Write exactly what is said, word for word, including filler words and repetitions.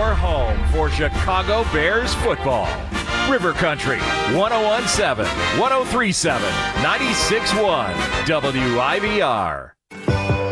your home for Chicago Bears football. River Country, one oh one point seven, one oh three point seven, ninety-six point one, W I V R.